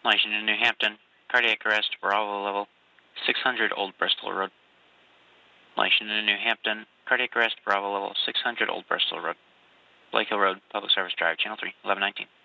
Washington, New Hampton, cardiac arrest, Bravo level 600 Old Bristol Road. Washington, New Hampton, cardiac arrest, Bravo level 600 Old Bristol Road. Blake Hill Road, Public Service Drive, Channel 3, 1119.